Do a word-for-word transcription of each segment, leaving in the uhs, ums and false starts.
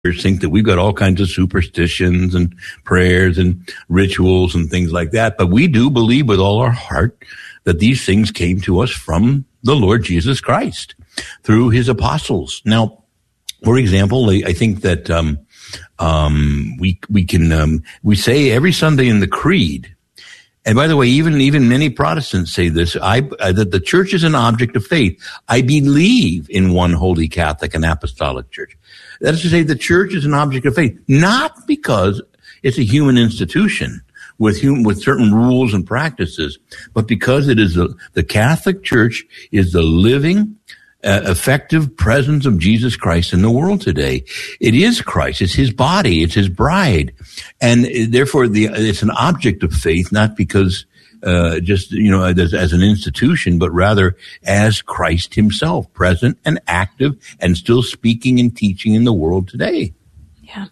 think that we've got all kinds of superstitions and prayers and rituals and things like that. But we do believe with all our heart that these things came to us from the Lord Jesus Christ through his apostles. Now, for example, I think that um, um, we we can um, we say every Sunday in the Creed. And by the way, even even many Protestants say this: I uh, that the church is an object of faith. I believe in one holy Catholic and Apostolic Church. That is to say, the church is an object of faith, not because it's a human institution with human, with certain rules and practices, but because it is the, the Catholic Church is the living, uh, effective presence of Jesus Christ in the world today. It is Christ. It's his body. It's his bride. And therefore, the, it's an object of faith, not because uh, just, you know, as, as an institution, but rather as Christ himself, present and active and still speaking and teaching in the world today. Yeah.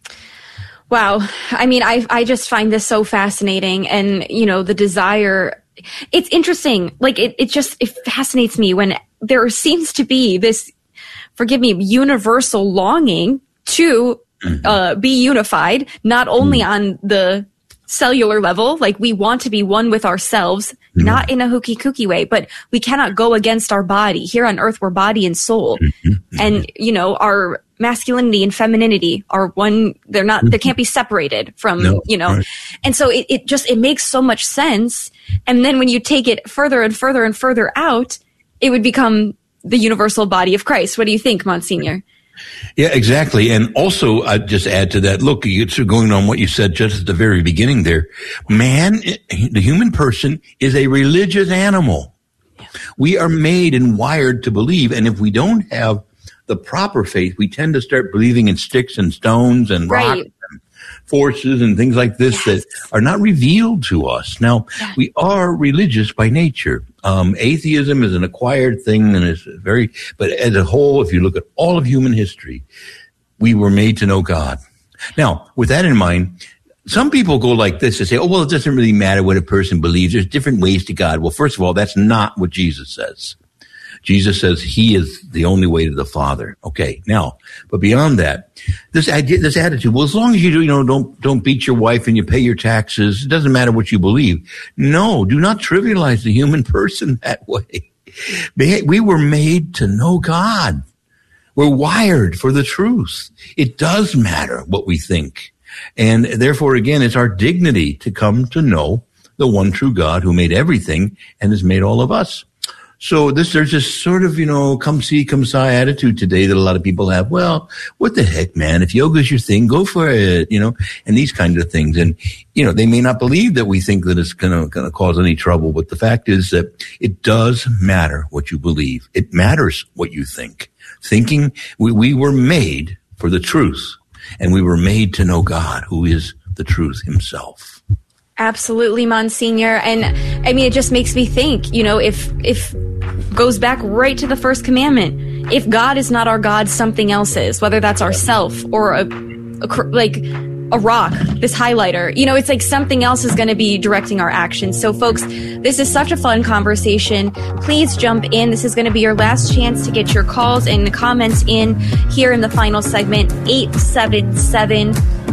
Wow. I mean, I I just find this so fascinating. And, you know, the desire, it's interesting. Like, it, it just, it fascinates me when there seems to be this, forgive me, universal longing to mm-hmm. uh, be unified, not only mm-hmm. on the cellular level, like we want to be one with ourselves, mm-hmm. not in a hooky kooky way, but we cannot go against our body. Here on earth, we're body and soul. Mm-hmm. And, you know, our masculinity and femininity are one, they're not, they can't be separated from, no, you know, right. And so it, it just, it makes so much sense. And then when you take it further and further and further out, it would become the universal body of Christ. What do you think, Monsignor? Yeah, exactly. And also, I'd just add to that, look, it's going on what you said just at the very beginning there. Man, the human person is a religious animal. Yeah. We are made and wired to believe. And if we don't have the proper faith, we tend to start believing in sticks and stones and right. rocks and forces and things like this yes. that are not revealed to us. Now, yeah. we are religious by nature. Um, atheism is an acquired thing and is very, but as a whole, if you look at all of human history, we were made to know God. Now, with that in mind, some people go like this and say, oh, well, it doesn't really matter what a person believes. There's different ways to God. Well, first of all, that's not what Jesus says. Jesus says he is the only way to the Father. Okay, now, but beyond that, this idea, this attitude, well, as long as you do, you know, don't, don't beat your wife and you pay your taxes, it doesn't matter what you believe. No, do not trivialize the human person that way. We were made to know God. We're wired for the truth. It does matter what we think. And therefore, again, it's our dignity to come to know the one true God who made everything and has made all of us. So this, there's this sort of, you know, come see, come see attitude today that a lot of people have. Well, what the heck, man? If yoga's your thing, go for it, you know, and these kinds of things. And, you know, they may not believe that we think that it's gonna, gonna cause any trouble, but the fact is that it does matter what you believe. It matters what you think. Thinking, we, we were made for the truth, and we were made to know God, who is the truth himself. Absolutely, Monsignor. And I mean, it just makes me think, you know, if, if goes back right to the first commandment, if God is not our God, something else is, whether that's ourself or a, a like a rock, this highlighter, you know, it's like something else is going to be directing our actions. So folks, this is such a fun conversation. Please jump in. This is going to be your last chance to get your calls and comments in here in the final segment. eight seven seven,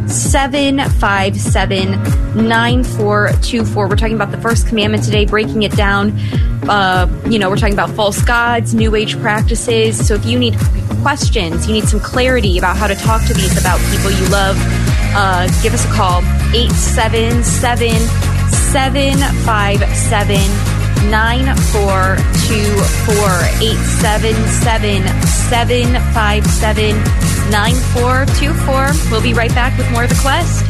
seven five seven, nine four two four. We're talking about the first commandment today, breaking it down. Uh, you know, we're talking about false gods, new age practices. So if you need questions, you need some clarity about how to talk to these about people you love, uh, give us a call. eight seven seven, seven five seven, nine four two four. eight seven seven, seven five seven, nine four two four. We'll be right back with more of The Quest.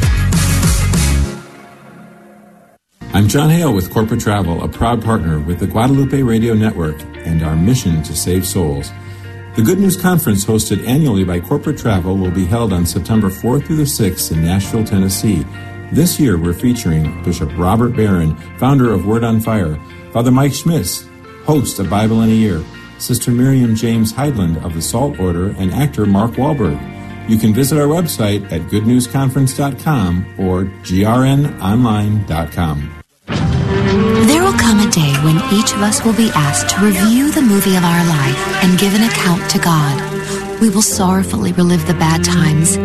I'm John Hale with Corporate Travel, a proud partner with the Guadalupe Radio Network and our mission to save souls. The Good News Conference, hosted annually by Corporate Travel, will be held on September fourth through the sixth in Nashville, Tennessee. This year, we're featuring Bishop Robert Barron, founder of Word on Fire, Father Mike Schmitz, host of Bible in a Year, Sister Miriam James Heidland of the Salt Order, and actor Mark Wahlberg. You can visit our website at good news conference dot com or g r n online dot com. There will come a day when each of us will be asked to review the movie of our life and give an account to God. We will sorrowfully relive the bad times